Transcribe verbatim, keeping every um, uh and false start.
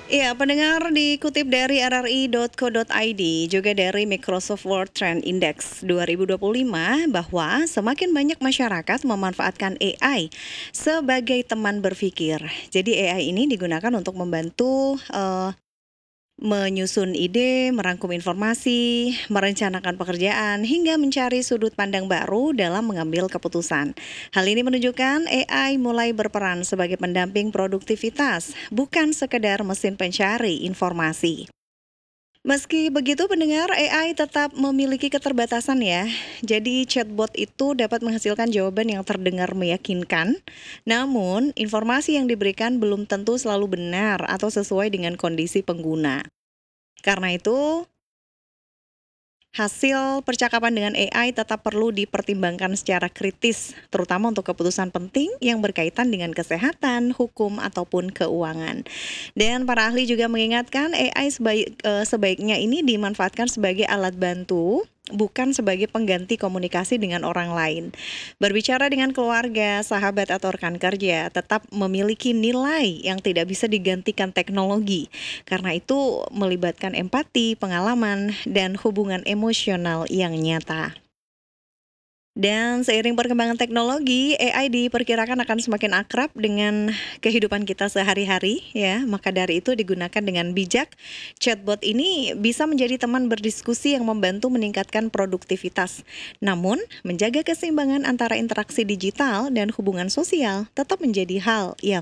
Iya, pendengar dikutip dari r r i dot co dot i d juga dari Microsoft World Trend Index dua ribu dua puluh lima bahwa semakin banyak masyarakat memanfaatkan A I sebagai teman berpikir. Jadi A I ini digunakan untuk membantu eh, menyusun ide, merangkum informasi, merencanakan pekerjaan, hingga mencari sudut pandang baru dalam mengambil keputusan. Hal ini menunjukkan A I mulai berperan sebagai pendamping produktivitas, bukan sekedar mesin pencari informasi. Meski begitu, pendengar, A I tetap memiliki keterbatasan ya. Jadi chatbot itu dapat menghasilkan jawaban yang terdengar meyakinkan, namun informasi yang diberikan belum tentu selalu benar atau sesuai dengan kondisi pengguna. Karena itu, hasil percakapan dengan A I tetap perlu dipertimbangkan secara kritis, terutama untuk keputusan penting yang berkaitan dengan kesehatan, hukum, ataupun keuangan. Dan para ahli juga mengingatkan A I sebaik, eh, sebaiknya ini dimanfaatkan sebagai alat bantu, bukan sebagai pengganti komunikasi dengan orang lain. Berbicara dengan keluarga, sahabat, atau rekan kerja tetap memiliki nilai yang tidak bisa digantikan teknologi. Karena itu melibatkan empati, pengalaman, dan hubungan emosional yang nyata. Dan seiring perkembangan teknologi, A I diperkirakan akan semakin akrab dengan kehidupan kita sehari-hari ya. Maka dari itu digunakan dengan bijak. Chatbot ini bisa menjadi teman berdiskusi yang membantu meningkatkan produktivitas. Namun, menjaga keseimbangan antara interaksi digital dan hubungan sosial tetap menjadi hal yang